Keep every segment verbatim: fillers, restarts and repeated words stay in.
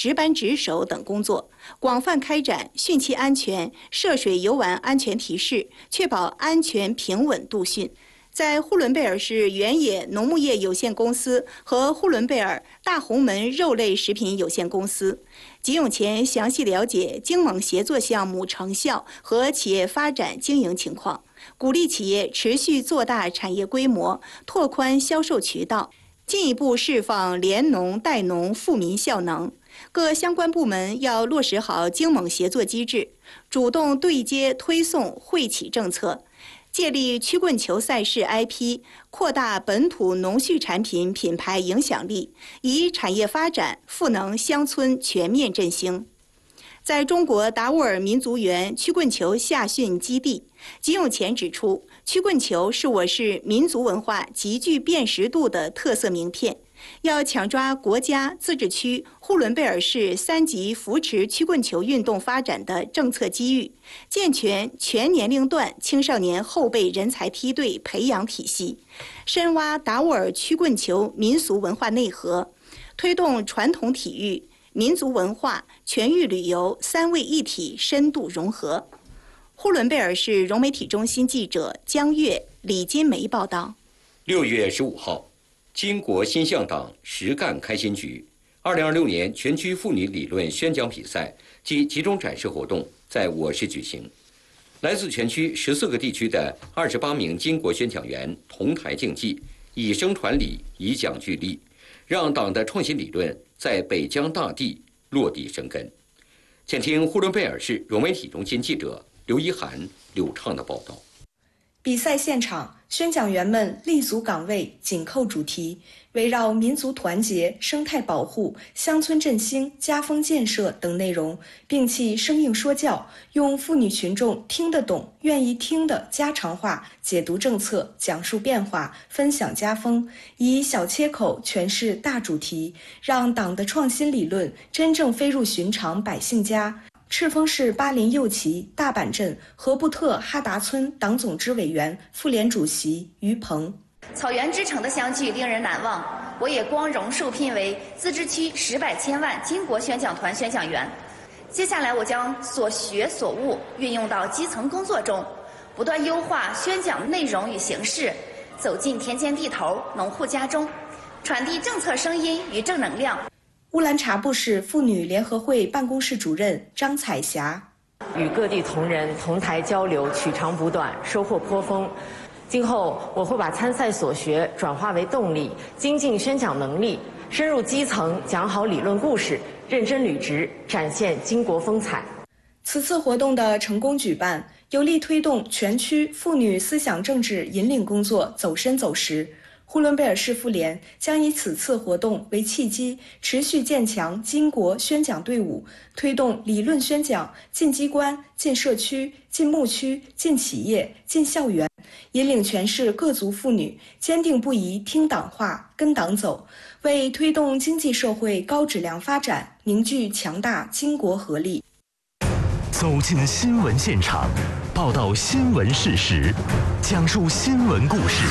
值班值守等工作，广泛开展汛期安全、涉水游玩安全提示，确保安全平稳度汛。在呼伦贝尔市原野农牧业有限公司和呼伦贝尔大红门肉类食品有限公司，吉永前详细了解经盟协作项目成效和企业发展经营情况，鼓励企业持续做大产业规模，拓宽销售渠道，进一步释放联农带农富民效能。各相关部门要落实好经盟协作机制，主动对接推送惠企政策。借力曲棍球赛事 I P， 扩大本土农畜产品品牌影响力，以产业发展赋能乡村全面振兴。在中国达斡尔民族园曲棍球夏训基地，吉永前指出，曲棍球是我市民族文化极具辨识度的特色名片。要抢抓国家、自治区、呼伦贝尔市三级扶持曲棍球运动发展的政策机遇，健全全年龄段青少年后备人才梯队培养体系，深挖达斡尔曲棍球民俗文化内核，推动传统体育、民族文化、全域旅游三位一体深度融合。呼伦贝尔市融媒体中心记者江月、李金梅报道。 六月十五号。金国新向党实干开新局，二零二六年全区妇女理论宣讲比赛及集中展示活动在我市举行。来自全区十四个地区的二十八名金国宣讲员同台竞技，以声传理，以讲据理，让党的创新理论在北疆大地落地生根。请听呼伦贝尔市融媒体中心记者刘一涵、刘畅的报道。 比赛现场，宣讲员们立足岗位，紧扣主题，围绕民族团结、生态保护、乡村振兴、家风建设等内容，摒弃生硬说教，用妇女群众听得懂、愿意听的家常话解读政策、讲述变化、分享家风，以小切口诠释大主题，让党的创新理论真正飞入寻常百姓家。赤峰市巴林右旗大坂镇荷布特哈达村党总支委员、妇联主席于鹏。 草原之城的相聚令人难忘，我也光荣受聘为自治区十百千万金国宣讲团宣讲员。接下来我将所学所悟运用到基层工作中，不断优化宣讲内容与形式，走进田间地头、农户家中，传递政策声音与正能量。 乌兰察布市妇女联合会办公室主任张彩霞， 与各地同仁同台交流，取长补短，收获颇丰。今后我会把参赛所学转化为动力，精进宣讲能力，深入基层，讲好理论故事，认真履职，展现金国风采。 此次活动的成功举办，有力推动全区妇女思想政治引领工作走深走实。呼伦贝尔市妇联将以此次活动为契机，持续建强金国宣讲队伍，推动理论宣讲进机关、进社区、进牧区、进企业、进校园，引领全市各族妇女坚定不移听党话、跟党走，为推动经济社会高质量发展凝聚强大金国合力。 走进新闻现场，报道新闻事实，讲述新闻故事。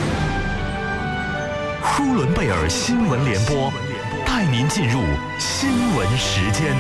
呼伦贝尔新闻联播带您进入新闻时间。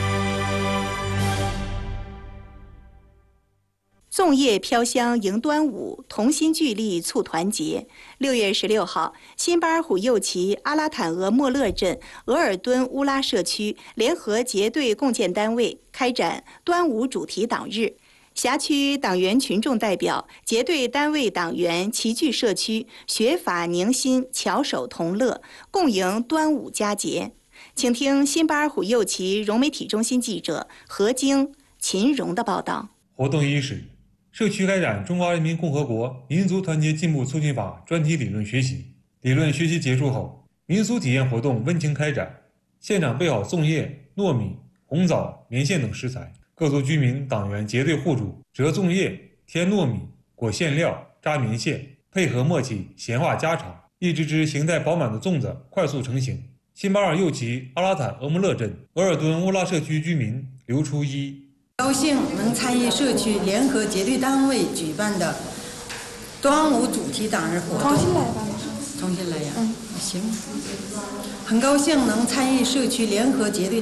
粽叶飘香迎端午，同心聚力促团结。六月十六号，新巴尔虎右旗阿拉坦额莫勒镇额尔敦乌拉社区联合结对共建单位开展端午主题党日。辖区党员群众代表、结对单位党员齐聚社区，学法凝心，翘首同乐，共迎端午佳节。请听新巴尔虎右旗融媒体中心记者何晶、秦荣的报道。 活动伊始，社区开展《中华人民共和国民族团结进步促进法》专题理论学习。理论学习结束后，民俗体验活动温情开展，现场备好粽叶、糯米、红枣、棉线等食材。各族居民党员结对互助，折粽叶、添糯米、裹馅料、扎棉线，配合默契闲话家常，一只只形态饱满的粽子快速成型。新巴尔右旗阿拉坦额木勒镇额尔敦乌拉社区居民刘初一， 高兴能参与社区联合结对单位举办的端午主题党日活动。重新来吧，重新来呀，嗯，行。很高兴能参与社区联合结对